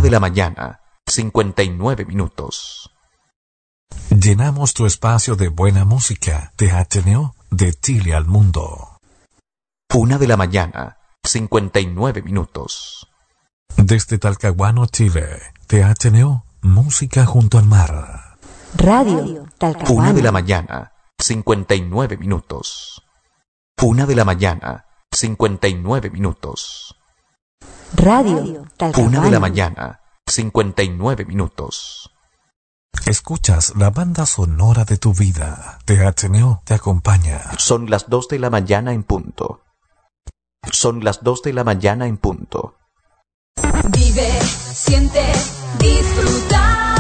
de la mañana, 59 minutos. Llenamos tu espacio de buena música. THNO, de Chile al mundo. 1 de la mañana, 59 minutos. Desde Talcahuano, Chile. THNO, música junto al mar. Radio Talcahuano. 1 de la mañana, 59 minutos. 1 de la mañana, 59 minutos. Radio Talcahuano. 1 de la mañana, 59 minutos. Escuchas la banda sonora de tu vida. THNO te acompaña. Son las 2 de la mañana en punto. Son las 2 de la mañana en punto. Vive, siente, disfruta.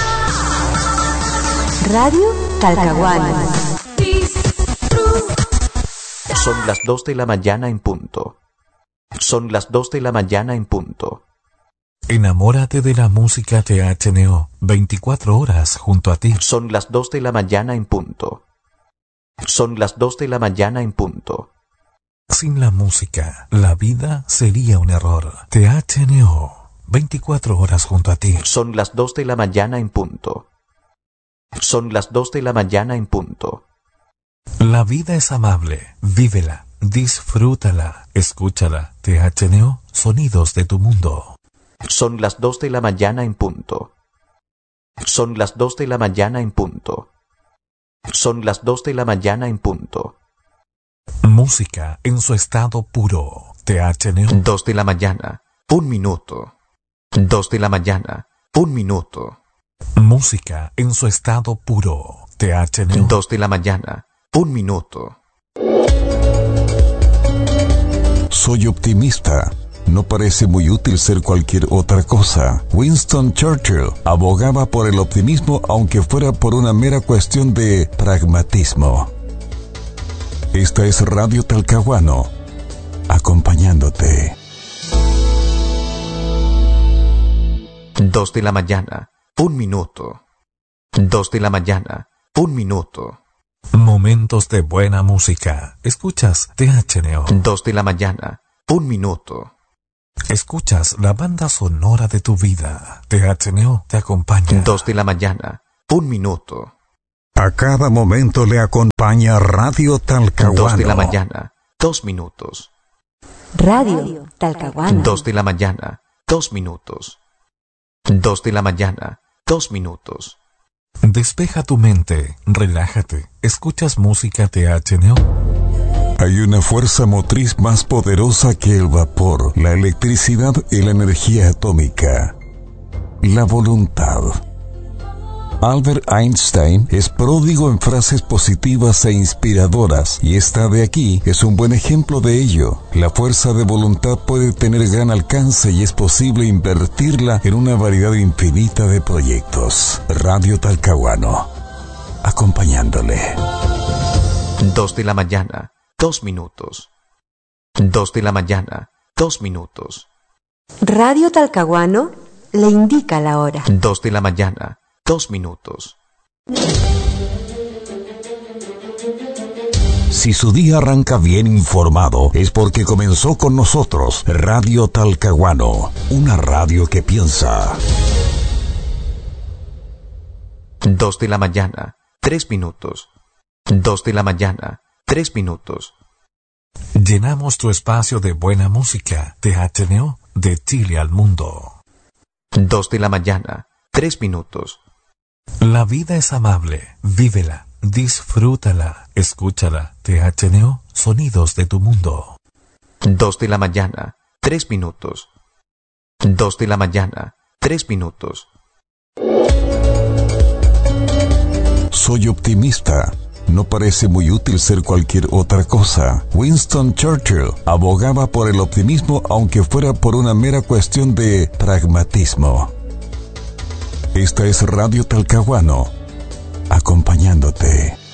Radio Talcahuano. Disfruta. Son las 2 de la mañana en punto. Son las 2 de la mañana en punto. Enamórate de la música THNO, 24 horas junto a ti. Son las 2 de la mañana en punto. Son las 2 de la mañana en punto. Sin la música, la vida sería un error. THNO, 24 horas junto a ti. Son las 2 de la mañana en punto. Son las 2 de la mañana en punto. La vida es amable, vívela, disfrútala, escúchala. THNO, sonidos de tu mundo. Son las 2 de la mañana en punto. Son las 2 de la mañana en punto. Son las 2 de la mañana en punto. Música en su estado puro. THNO. 2 de la mañana, 1 minuto. 2 de la mañana, 1 minuto. Música en su estado puro. THNO. 2 de la mañana, 1 minuto. Soy optimista. No parece muy útil ser cualquier otra cosa. Winston Churchill abogaba por el optimismo aunque fuera por una mera cuestión de pragmatismo. Esta es Radio Talcahuano, acompañándote. 2 de la mañana, 1 minuto. 2 de la mañana, 1 minuto. Momentos de buena música. Escuchas THNO. 2 de la mañana, 1 minuto. Escuchas la banda sonora de tu vida. THNO te acompaña. 2 de la mañana, 1 minuto. A cada momento le acompaña Radio Talcahuano. 2 de la mañana, 2 minutos. Radio Talcahuano. 2 de la mañana, 2 minutos. 2 de la mañana, 2 minutos. Despeja tu mente, relájate. Escuchas música THNO. Hay una fuerza motriz más poderosa que el vapor, la electricidad y la energía atómica. La voluntad. Albert Einstein es pródigo en frases positivas e inspiradoras, y esta de aquí es un buen ejemplo de ello. La fuerza de voluntad puede tener gran alcance y es posible invertirla en una variedad infinita de proyectos. Radio Talcahuano, acompañándole. 2 de la mañana, 2 minutos. 2 de la mañana, 2 minutos. Radio Talcahuano le indica la hora. 2 de la mañana, 2 minutos. Si su día arranca bien informado, es porque comenzó con nosotros. Radio Talcahuano, una radio que piensa. 2 de la mañana, 3 minutos. 2 de la mañana, 3 minutos. Llenamos tu espacio de buena música. THNO, de Chile al mundo. 2 de la mañana, 3 minutos. La vida es amable, vívela, disfrútala, escúchala. THNO, sonidos de tu mundo. 2 de la mañana, 3 minutos. 2 de la mañana, 3 minutos. Soy optimista. No parece muy útil ser cualquier otra cosa. Winston Churchill abogaba por el optimismo aunque fuera por una mera cuestión de pragmatismo. Esta es Radio Talcahuano, acompañándote.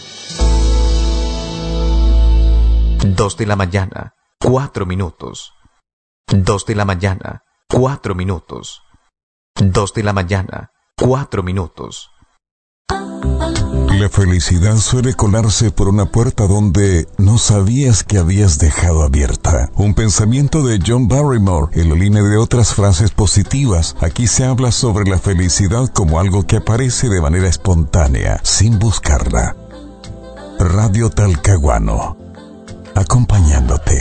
2 de la mañana, 4 minutos. 2 de la mañana, 4 minutos. 2 de la mañana, 4 minutos. La felicidad suele colarse por una puerta donde no sabías que habías dejado abierta. Un pensamiento de John Barrymore en la línea de otras frases positivas. Aquí se habla sobre la felicidad como algo que aparece de manera espontánea, sin buscarla. Radio Talcahuano, acompañándote.